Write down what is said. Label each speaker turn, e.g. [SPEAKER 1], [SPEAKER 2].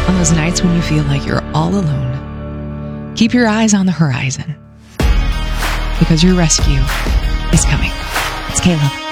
[SPEAKER 1] On those nights when you feel like you're all alone, keep your eyes on the horizon, because your rescue is coming. It's Caleb.